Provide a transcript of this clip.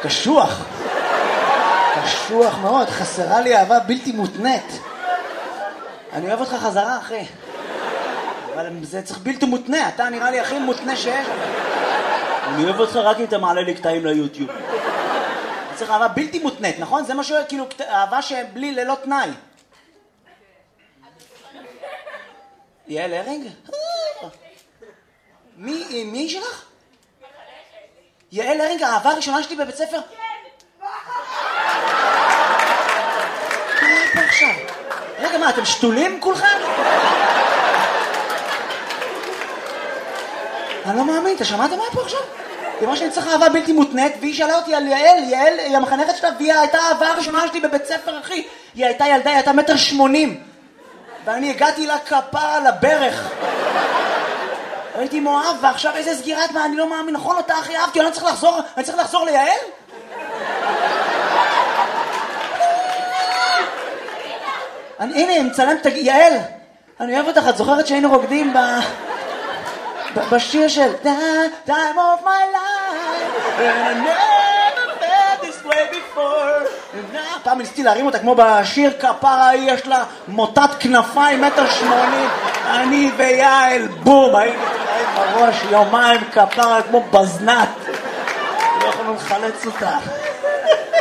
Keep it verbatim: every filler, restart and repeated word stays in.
קשוח. קשוח מאוד, חסרה לי אהבה בלתי מותנית. אני אוהב אותך חזרה, אחי. אבל זה צריך בלתי מותנה, אתה נראה לי הכי מותנה שיש. אני אוהב אותך רק אם אתה מעלה לי קטעים ליוטיוב. צריך אהבה בלתי מותנית, נכון? זה משהו, כאילו, אהבה שבלי ללא תנאי. יעל הרינג? מי, מי שלך? יעל הרינג, האהבה הראשונה שלי בבית ספר? כן. מה פה עכשיו? רגע, מה, אתם שתולים כולכם? אני לא מאמין, אתה שמעת מה פה עכשיו? היא אמרה שאני צריך אהבה בלתי מותנית, והיא שאלה אותי על יעל, יעל היא המחנכת שלה, והיא הייתה האהבה הראשונה שלי בבית ספר, אחי. היא הייתה ילדה, היא הייתה מטר שמונים. ואני הגעתי לה כפרה לברך. הייתי מואב, ועכשיו איזה סגירת מה, אני לא מאמין, נכון אותה הכי אהבתי, אני צריך לחזור, אני צריך לחזור ליעל? אני, הנה, מצלם, תגיד, יעל, אני אוהב אותך, את זוכרת שהיינו רוקדים ב... בשיר של Time of my life and I never felt this way before. פעם ניסיתי להרים אותה כמו בשיר כפרה, יש לה מוטת כנפיים מטר שמונים, אני ויעל בום, הייתי תראה בראש יומיים כפרה כמו בזנת, לא יכולנו לחלץ אותה.